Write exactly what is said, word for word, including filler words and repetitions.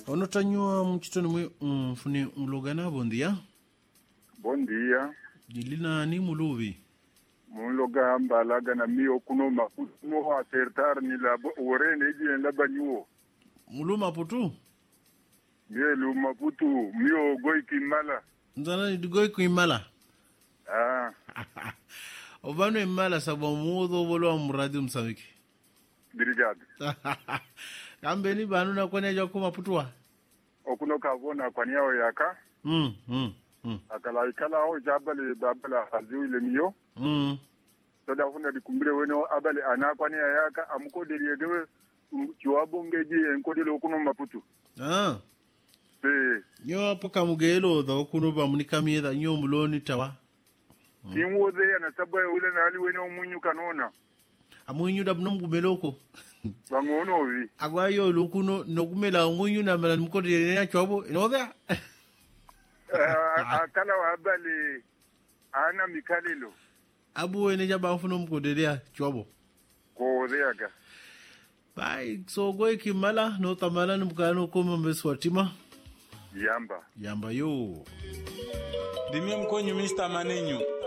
Onotanywa mchitoni mwe mfune mlogana bondia. Bondia. Dilina ni muluvi. Muloga mbalaga na mio kuno maputu acertar ni la orene ji en la banyuo. Muluma putu? Mie lu maputu mio goi kimala. Nzana ni goi kimala. Ah. Obano imala sabo mudo bolo amuradi msamiki. Dirigado. Kambeni banu na kwenye joko maputua. Okuno kavona kwa niao yaka. Mm, mm, mm. Akala ikala ho jabale babala aziu ile mio. Mm. Soda huna dikumbile weno abale anakwa niya yaka amukode liyedewe chiwabo ngeji enkode okuno maputu. Ah. Se. Nyo apoka mugelo da okuno ba munikamieda nyo muloni tawa. Kinwoze ya nasaba ya ule na hali wene umunyu kanona. Amunyu da mnungu meloko. Bangono vi. Agwa yo lukuno nokumela umunyu na mala mkodi ya chobo. Inoga? Akala wa habali ana mikalilo. Abu wene jaba mfuno mkodi ya chobo. Koze aga. Bai, so goe kimala no tamala numkano kuma meswatima. Yamba. Yamba yo. Dimia mkonyu mister Manenyu.